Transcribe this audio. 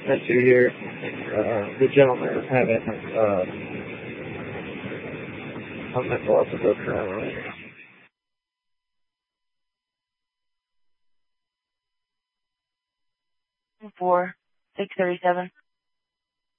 sent you here. The gentleman is having a mental episode currently. 4, 637.